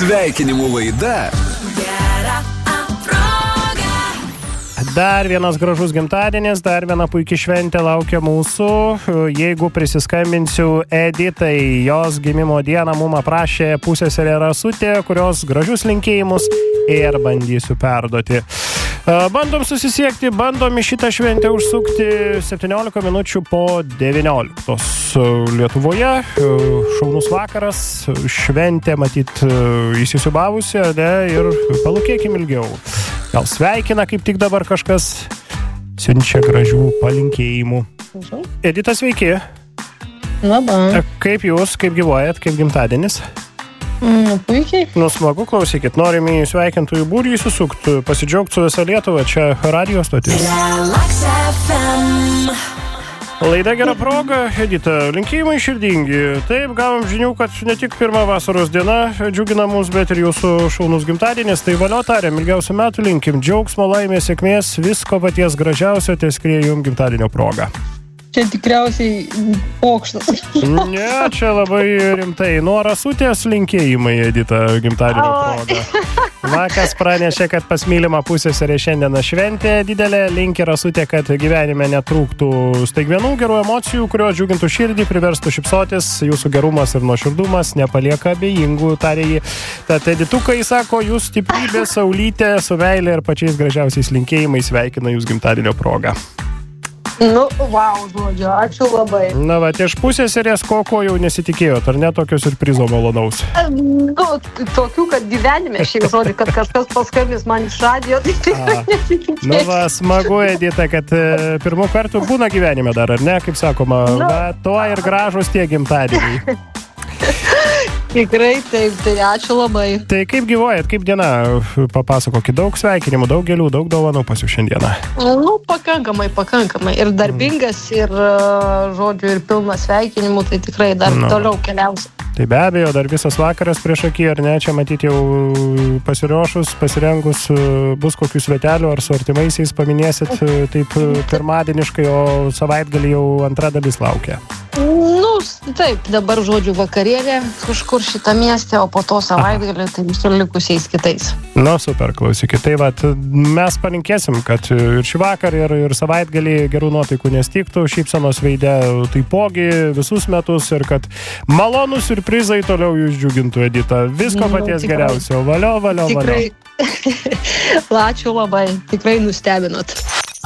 Sveikinimų laida. Dar vienas gražus gimtadienis, dar viena puikia šventė laukia mūsų. Jeigu prisiskambinsiu Editai, jos gimimo dieną mum aprašė pusseserė Rasutė, kurios gražius linkėjimus ir bandysiu perduoti. Bandom susisiekti, bandom į šitą šventę užsukti 17 minučių po 19. Lietuvoje šaunus vakaras, šventė matyt įsisiubavusi, ir palūkėkim ilgiau. Gal sveikina, kaip tik dabar kažkas siunčia gražių palinkėjimų. Edita, sveiki. Labą. Kaip jūs, kaip gyvuojat, kaip gimtadienis? Puikiai. Smagu, klausykit. Norime į sveikintųjų būrį įsisukti, pasidžiaugti su visą Lietuvą. Čia radio stotis. Laida Gera proga. Edita, linkėjimai širdingi. Taip, gavom žinių, kad ne tik pirma vasaros diena džiugina mus, bet ir jūsų šaunus gimtadienis. Tai valio tariam, ilgiausių metų linkim. Džiaugsmo, laimės, sėkmės, visko paties gražiausio, skrieja jums gimtadienio proga. Čia tikriausiai pokštas. Ne, čia labai rimtai. Nuo Rasutės linkėjimai, Edita, gimtadienio proga. Vakas pranešė, kad pas mylimą pusseserę šiandieną šventė didelė. Linki Rasutė, kad gyvenime netrūktų staigmenų, gerų emocijų, kurios džiugintų širdį, priverstų šypsotis. Jūsų gerumas ir nuoširdumas nepalieka abejingų, tarė jį. Tad Editukai sako, jūs stiprybė, saulytė, su meilė ir pačiais gražiausiais linkėjimais sveikina jūs gimtadienio proga. Vau, žodžiu, ačiū labai. Na, iš pusseserės ko jau nesitikėjot, ar ne tokio siurprizo malonaus? Tokių, kad gyvenime šiaip žodį, kad kažkas paskambins man iš radijo, tai tikrai nesitikėjau. Smagu, Edita, kad pirmų kartų būna gyvenime dar, ar ne, kaip sakoma, to ir gražus tie gimtadieniai. Tikrai, taip, tai ačiū labai. Tai kaip gyvuojat, kaip diena? Papasakokit, daug sveikinimų, daug gėlių, daug dovanų pas jūs šiandieną. Pakankamai. Ir darbingas, ir, žodžiu, ir pilnas sveikinimų, tai tikrai dar toliau keliausiu. Tai be abejo, dar visas vakaras prieš akį, ar ne? Čia matyti jau pasirengus, bus kokių svetelių, ar su artimaisiais paminėsit taip pirmadieniškai, o savaitgalį jau antra dalis laukia. Taip, dabar žodžiu vakarėlė kažkur šitą miestę, o po to savaitgalį tai su likusiais kitais. Super, klausykit. Tai mes palinkėsim, kad ir šį vakar, ir savaitgalį gerų nuotaikų nestiktų, šypsenos veide taipogi visus metus ir kad malonus siurprizai toliau jūs džiugintų, Edita. Visko paties geriausio. Valio. Tikrai. Ačiū labai. Tikrai nustebinot.